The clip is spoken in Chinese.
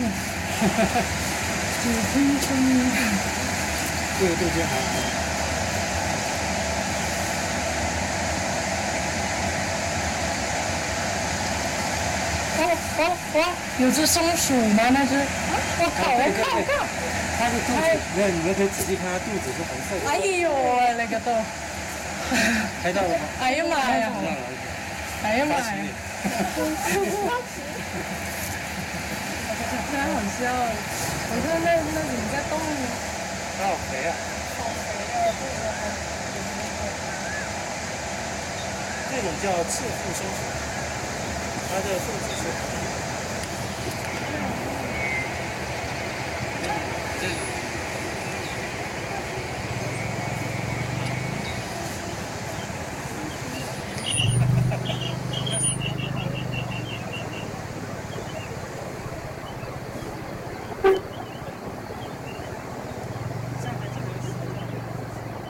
只听声音。 这个对肩还好。 有只松鼠吗？那只？我靠！我靠！ 它的肚子，没有，你们可以仔细看，它肚子是红色的。 哎呦喂，那个都！ 拍到了吗？ 哎呀妈呀！哎呀妈呀！太好笑了！我看那怎么在动呢？ 它好肥啊！ 好肥哦， 这种叫赤腹松鼠，它的腹肌是。这